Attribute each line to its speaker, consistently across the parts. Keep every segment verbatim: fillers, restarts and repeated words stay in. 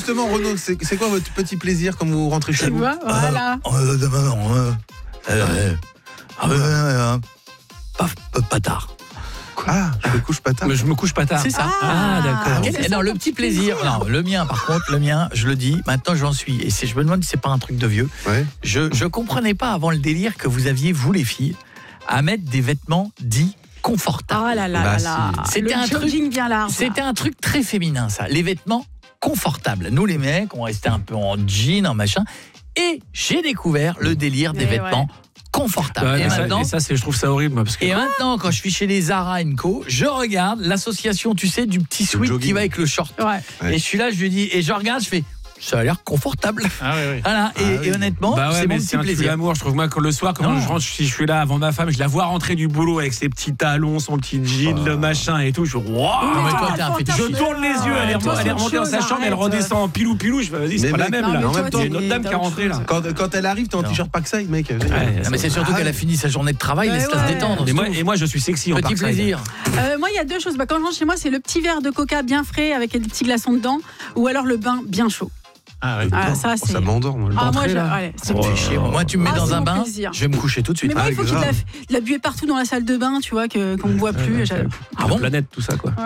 Speaker 1: justement, Renaud, c'est, c'est quoi votre petit plaisir quand vous rentrez chez
Speaker 2: Tu
Speaker 1: vous?
Speaker 2: vois, voilà.
Speaker 3: Euh, demain, non. Euh, euh, euh, euh, pas, pas tard.
Speaker 1: Ah, je me couche pas tard.
Speaker 4: Mais je me couche pas tard.
Speaker 3: C'est ça.
Speaker 2: Ah,
Speaker 4: d'accord.
Speaker 3: Quel-
Speaker 2: c'est
Speaker 3: non,
Speaker 2: ça,
Speaker 3: le
Speaker 2: ton
Speaker 3: petit
Speaker 2: petit
Speaker 3: plaisir.
Speaker 2: plaisir.
Speaker 3: Non, le mien, par contre, le mien, je le dis, maintenant j'en suis. Et c'est, je me demande si c'est pas un truc de vieux.
Speaker 1: Ouais.
Speaker 3: Je, je comprenais pas avant le délire que vous aviez, vous les filles, à mettre des vêtements dits confortables.
Speaker 2: Ah là là
Speaker 1: Bah,
Speaker 2: là là.
Speaker 3: si. C'était
Speaker 2: Le
Speaker 3: un truc-
Speaker 2: jogging bien large.
Speaker 3: C'était un truc très féminin, ça. Les vêtements confortables. Nous, les mecs, on restait un peu en jean, en machin. Et j'ai découvert le délire des
Speaker 2: Mais
Speaker 3: vêtements confortables.
Speaker 4: Ouais,
Speaker 3: et,
Speaker 4: et ça,
Speaker 3: maintenant,
Speaker 4: et ça, c'est, je trouve ça horrible, moi, parce que
Speaker 3: et maintenant, quand je suis chez les Zara and Co, je regarde l'association, tu sais, du petit sweat
Speaker 1: jogging.
Speaker 3: qui va avec le short.
Speaker 2: Ouais.
Speaker 1: Ouais.
Speaker 3: Et je suis là, je lui dis, et je regarde, je fais, ça a l'air confortable.
Speaker 4: ah oui, oui.
Speaker 3: Voilà. Et,
Speaker 1: Ah
Speaker 3: et
Speaker 1: oui.
Speaker 3: honnêtement,
Speaker 4: Bah ouais,
Speaker 3: c'est
Speaker 4: mais
Speaker 3: mon
Speaker 4: c'est
Speaker 3: petit
Speaker 4: un tue
Speaker 3: plaisir.
Speaker 4: l'amour. Je trouve moi que le soir quand
Speaker 3: Non.
Speaker 4: je rentre, si je suis là avant ma femme, je la vois rentrer du boulot avec ses petits talons, son petit jean, le machin et tout. Je fais waouh.
Speaker 3: Non, mais toi,
Speaker 2: Ah,
Speaker 3: t'es un
Speaker 2: fantasme.
Speaker 3: fétichiste.
Speaker 4: Je tourne les yeux, elle est,
Speaker 2: Toi,
Speaker 4: elle est
Speaker 2: c'est
Speaker 4: remontée dans
Speaker 2: autre
Speaker 4: sa
Speaker 2: chose,
Speaker 4: chambre, elle
Speaker 2: arrête.
Speaker 4: redescend en pilou pilou. Je fais vas-y, c'est
Speaker 1: Mais
Speaker 4: pas la
Speaker 1: mec,
Speaker 4: même
Speaker 2: non,
Speaker 4: là.
Speaker 2: mais
Speaker 1: en
Speaker 2: toi,
Speaker 1: même temps,
Speaker 4: Il y a une autre
Speaker 2: t'es-
Speaker 4: dame
Speaker 2: t'as
Speaker 4: qui est
Speaker 2: autre
Speaker 4: rentrée là.
Speaker 2: chose.
Speaker 1: Quand, quand elle arrive, t'es en
Speaker 3: Non.
Speaker 1: t-shirt Packside, mec.
Speaker 4: Ouais,
Speaker 3: Non, mais c'est surtout
Speaker 1: Ah,
Speaker 3: qu'elle a fini sa journée de travail,
Speaker 2: Ouais,
Speaker 3: laisse-la
Speaker 2: ouais.
Speaker 3: se détendre.
Speaker 4: Et
Speaker 3: c'est
Speaker 4: moi,
Speaker 3: tout.
Speaker 4: et moi, je suis sexy en
Speaker 3: Petit
Speaker 4: Parkside.
Speaker 3: plaisir.
Speaker 2: Euh, moi, il y a deux choses. Bah, quand je rentre chez moi, c'est le petit verre de coca bien frais avec des petits glaçons dedans, ou alors le bain bien chaud.
Speaker 4: Ah ouais.
Speaker 2: Ah, ça,
Speaker 1: Oh,
Speaker 2: c'est.
Speaker 1: ça m'endort, moi. le
Speaker 2: Ah,
Speaker 1: temps.
Speaker 2: moi,
Speaker 4: d'entrée,
Speaker 2: je...
Speaker 4: là.
Speaker 2: allez,
Speaker 3: Ça me fait chier. Moi, tu me mets
Speaker 2: Ah,
Speaker 3: dans
Speaker 2: c'est
Speaker 3: un
Speaker 2: mon
Speaker 3: bain,
Speaker 2: plaisir.
Speaker 3: je vais me coucher tout de suite.
Speaker 2: Mais moi,
Speaker 1: Ah,
Speaker 2: il faut qu'il y ait de la,
Speaker 1: grave.
Speaker 2: de la buée partout dans la salle de bain, tu vois, que, qu'on ne voit plus. J'ai-
Speaker 3: Ah
Speaker 4: La
Speaker 3: bon
Speaker 4: planète, tout ça quoi.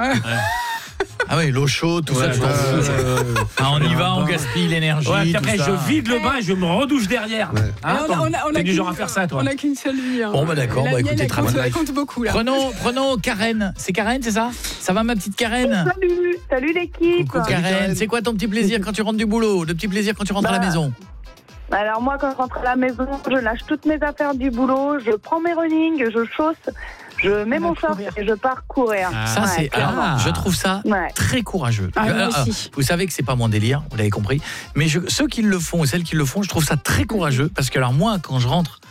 Speaker 3: Ah oui, l'eau chaude, tout ça,
Speaker 4: Ouais,
Speaker 3: tu t'en
Speaker 4: ouais,
Speaker 3: fous.
Speaker 4: ouais, ouais, ouais.
Speaker 3: Ah, on y va, on gaspille l'énergie.
Speaker 4: Ouais, puis
Speaker 3: tout
Speaker 4: après,
Speaker 3: ça.
Speaker 4: je vide le bain et je me redouche derrière.
Speaker 1: Ouais.
Speaker 4: Hein,
Speaker 2: Et on a- on a- on a
Speaker 4: T'es du
Speaker 2: qu'une-
Speaker 4: genre à faire ça, toi.
Speaker 2: On n'a qu'une seule vie. hein.
Speaker 3: Bon, bah, d'accord,
Speaker 2: La
Speaker 3: bah,
Speaker 2: mienne,
Speaker 3: écoutez,
Speaker 2: elle
Speaker 3: très
Speaker 2: compte,
Speaker 3: bonne
Speaker 2: elle compte beaucoup là.
Speaker 3: Prenons, prenons Karen. C'est Karen, c'est ça? Ça va, ma petite Karen?
Speaker 5: Salut, salut l'équipe.
Speaker 3: Coucou Karen.
Speaker 1: Karen.
Speaker 3: C'est quoi ton petit plaisir quand tu rentres du boulot? Le petit plaisir quand tu rentres à la
Speaker 5: Bah,
Speaker 3: maison?
Speaker 5: Alors moi, quand je rentre à la maison, je lâche toutes mes affaires du boulot, je prends mes running, je chausse, je mets
Speaker 2: On va
Speaker 5: mon short
Speaker 2: courir.
Speaker 5: et je pars courir.
Speaker 3: Ça,
Speaker 5: Ouais,
Speaker 3: c'est.
Speaker 5: clairement.
Speaker 3: Alors, je trouve ça
Speaker 5: Ouais.
Speaker 3: très courageux.
Speaker 2: Ah, moi
Speaker 3: Euh, euh,
Speaker 2: aussi.
Speaker 3: Vous savez que c'est pas mon délire, vous l'avez compris. Mais je, ceux qui le font et celles qui le font, je trouve ça très courageux parce que alors moi, quand je rentre